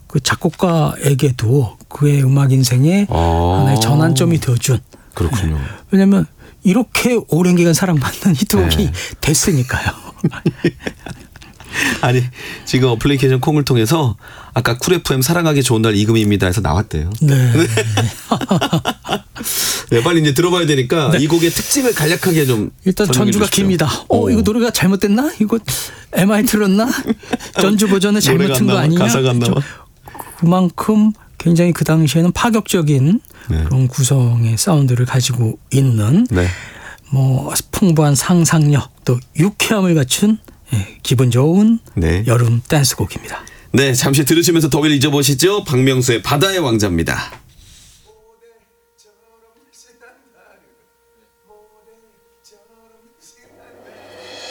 그 작곡가에게도 그의 음악 인생에 하나의 전환점이 되어준. 그렇군요. 왜냐하면 이렇게 오랜 기간 사랑받는 히트곡이 네. 됐으니까요. 아니 지금 어플리케이션 콩을 통해서 아까 쿨 FM 사랑하기 좋은 날 이금입니다 해서 나왔대요. 네. 네, 빨리 이제 들어봐야 되니까 네. 이 곡의 특징을 간략하게 좀 일단 설명해 전주가 주십시오. 깁니다. 이거 노래가 잘못됐나? 이거 MI 틀었나? 전주 버전에 잘못 노래가 안 튼 거 나와? 아니냐? 가사가 안 나와? 그만큼 굉장히 그 당시에는 파격적인 네. 그런 구성의 사운드를 가지고 있는 네. 뭐 풍부한 상상력 또 유쾌함을 갖춘 기분 좋은 네. 여름 댄스곡입니다. 네, 잠시 들으시면서 더위를 잊어보시죠. 박명수의 바다의 왕자입니다.